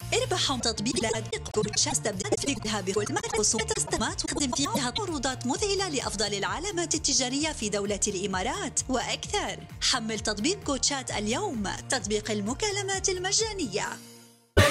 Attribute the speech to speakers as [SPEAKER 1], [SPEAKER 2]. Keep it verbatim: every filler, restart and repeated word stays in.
[SPEAKER 1] اربح تطبيق كوتشات استبدال فيها بكل ما وتستمات وتقدم فيها عروضات مذهلة لأفضل العلامات التجارية في دولة الإمارات وأكثر. حمل تطبيق كوتشات اليوم، تطبيق المكالمات المجانية.